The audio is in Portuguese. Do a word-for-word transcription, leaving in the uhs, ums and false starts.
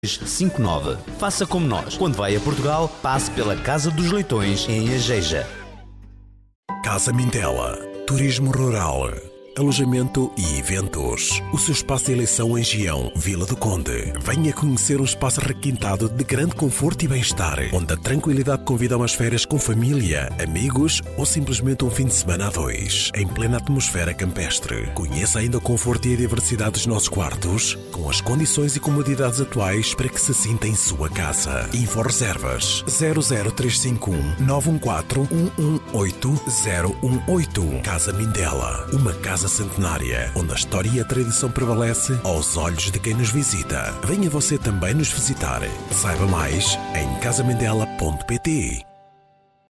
cinco nove. Faça como nós. Quando vai a Portugal, passe pela Casa dos Leitões em Ageja. Casa Mindela. Turismo rural. Alojamento e eventos. O seu espaço de eleição em Gião, Vila do Conde. Venha conhecer um espaço requintado de grande conforto e bem-estar, onde a tranquilidade convida a umas férias com família, amigos ou simplesmente um fim de semana a dois, em plena atmosfera campestre. Conheça ainda o conforto e a diversidade dos nossos quartos, com as condições e comodidades atuais para que se sinta em sua casa. Info Reservas zero zero três cinco um nove um quatro um um oito zero um oito. Casa Mindela, uma casa centenária, onde a história e a tradição prevalece aos olhos de quem nos visita. Venha você também nos visitar. Saiba mais em casa mindela ponto pt.